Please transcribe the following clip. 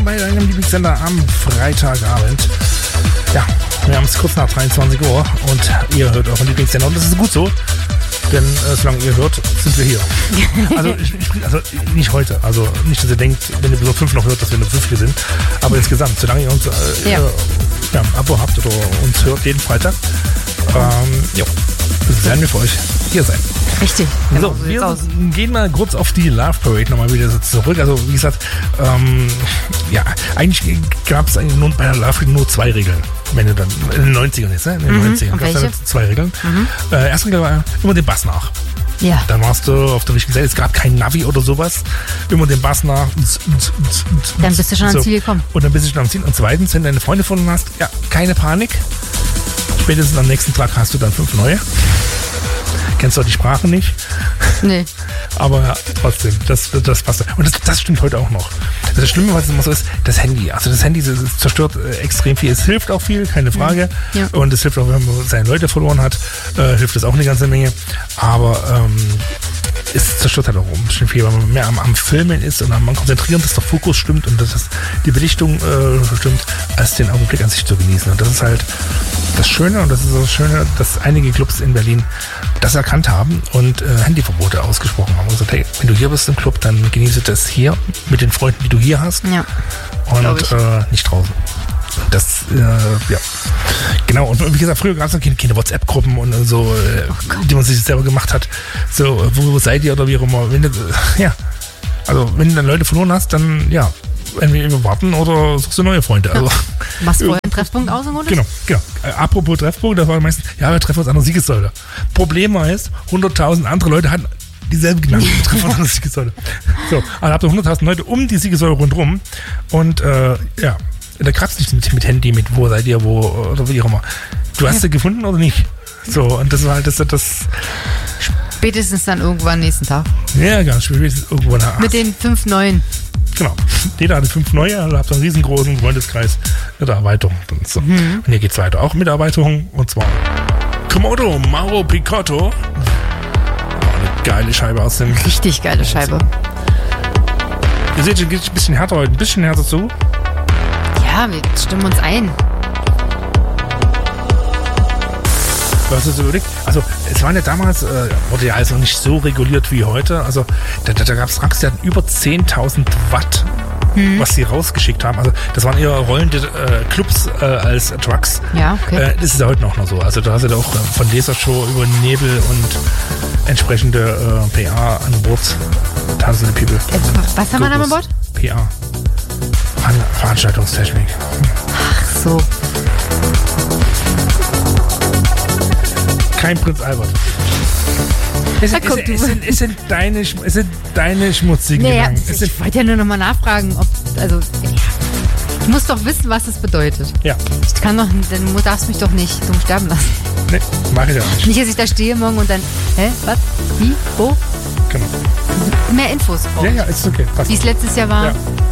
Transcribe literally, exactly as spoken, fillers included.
bei deinem Lieblingssender am Freitagabend. Ja, wir haben es kurz nach dreiundzwanzig Uhr und ihr hört euren Lieblingssender und das ist gut so, denn äh, solange ihr hört, sind wir hier. Also, ich, ich, also nicht heute, also nicht, dass ihr denkt, wenn ihr so fünf noch hört, dass wir nur fünf hier sind, aber insgesamt, solange ihr uns äh, ja. äh, ja, ein Abo habt oder uns hört jeden Freitag, ähm, jo, werden wir für euch hier sein. Richtig. Genau, so, wir aus. gehen mal kurz auf die Love Parade nochmal wieder so zurück. Also wie gesagt, ähm, ja, eigentlich gab es eigentlich nur bei der Love Parade nur zwei Regeln. Wenn du dann in den neunzigern ist, ne? In den mhm. neunzigern gab es dann zwei Regeln. Mhm. Äh, erste Regel war immer den Bass nach. Ja. Dann warst du auf der richtigen Seite. Es gab kein Navi oder sowas. Immer den Bass nach. Dann bist du schon so. ans Ziel gekommen. Und dann bist du schon am Ziel. Und zweitens, wenn du deine Freunde von hast, ja, keine Panik. Spätestens am nächsten Tag hast du dann fünf neue. Kennst du die Sprache nicht? Nee. Aber ja, trotzdem, das, das passt. Und das, das stimmt heute auch noch. Das Schlimme, was immer so ist, das Handy. Also das Handy das zerstört äh, extrem viel. Es hilft auch viel, keine Frage. Ja. Und es hilft auch, wenn man seine Leute verloren hat, äh, hilft es auch eine ganze Menge. Aber ähm, es zerstört halt auch um viel, weil man mehr am, am Filmen ist und am Konzentrieren, dass der Fokus stimmt und dass das, die Belichtung äh, stimmt, als den Augenblick an sich zu genießen. Und das ist halt das Schöne und das ist das Schöne, dass einige Clubs in Berlin das erkannt haben und äh, Handyverbote ausgesprochen haben und gesagt, hey, wenn du hier bist im Club, dann genieße das hier mit den Freunden, die du hier hast ja, und äh, nicht draußen. Das, äh, ja, genau. Und wie gesagt, früher gab es noch keine, keine WhatsApp-Gruppen und so, äh, oh die man sich selber gemacht hat. So, wo, wo seid ihr oder wie auch immer. Wenn du, ja, also wenn du dann Leute verloren hast, dann, ja, entweder warten oder suchst du neue Freunde. Also, ja. Machst du vorher einen Treffpunkt aus im Monat? Genau, genau. Äh, apropos Treffpunkt, das war meistens, ja, wir treffen uns an der Siegessäule. Problem war ist, hunderttausend andere Leute hatten dieselben Gedanken, wir treffen uns an der Siegessäule. So, also habt ihr hunderttausend Leute um die Siegessäule rundherum und, äh, ja, da gab es nicht mit, mit Handy, mit wo seid ihr, wo, oder wie auch immer. Du hast ja. sie gefunden oder nicht? So, und das war halt das, das spätestens dann irgendwann nächsten Tag. Ja, ganz spätestens irgendwann. Mit den fünf neuen. Genau. Jeder hatte fünf neue, also habt einen riesengroßen Freundeskreis mit der Erweiterung. Und, so. mhm. Und hier geht's weiter. Auch mit der Erweiterung. Und zwar Komodo Mauro Picotto. Eine geile Scheibe aus dem. Richtig geile Scheibe. Ihr seht, es geht ein bisschen härter heute, ein bisschen härter zu. Ja, wir stimmen uns ein. Du hast es überlegt, also es war ja damals, äh, wurde ja also nicht so reguliert wie heute, also da, da, da gab es Trucks, die hatten über zehntausend Watt, hm. was sie rausgeschickt haben, also das waren eher rollende äh, Clubs äh, als Trucks. Ja, okay. Äh, das ist ja heute noch mal so, also da hast du auch äh, von Lasershow über Nebel und entsprechende äh, P A an Bord, tanzende People. Äh, was haben wir da an Bord? P A. An Veranstaltungstechnik. Ach so. Kein Prinz Albert. Es sind, guck, es, es, sind, es, sind deine, es sind deine schmutzigen naja, Gedanken. Es ich wollte ja nur noch mal nachfragen, ob, also, ja, ich muss doch wissen, was es bedeutet. Ja. Ich kann doch, du darfst mich doch nicht dumm sterben lassen. Nee, mach ich ja nicht. Nicht, dass ich da stehe morgen und dann, hä, was, wie, wo? Genau. Mehr Infos brauche Ja, ja, ist okay. Passt. Wie es letztes Jahr war. Ja.